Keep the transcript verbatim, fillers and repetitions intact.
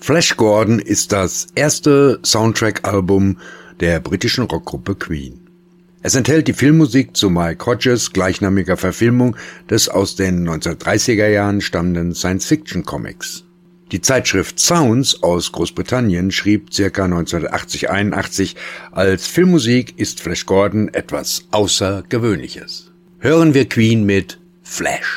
Flash Gordon ist das erste Soundtrack-Album der britischen Rockgruppe Queen. Es enthält die Filmmusik zu Mike Hodges gleichnamiger Verfilmung des aus den neunzehnhundertdreißiger Jahren stammenden Science-Fiction-Comics. Die Zeitschrift Sounds aus Großbritannien schrieb ca. neunzehnhundertachtzig einundachtzig, als Filmmusik ist Flash Gordon etwas Außergewöhnliches. Hören wir Queen mit Flash.